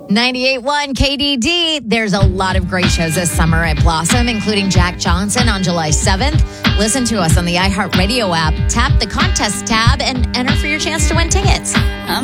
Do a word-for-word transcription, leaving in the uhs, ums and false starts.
ninety-eight point one K D D. There's a lot of great shows this summer at Blossom, including Jack Johnson on July seventh. Listen to us on the iHeartRadio app. Tap the contest tab and enter for your chance to win tickets.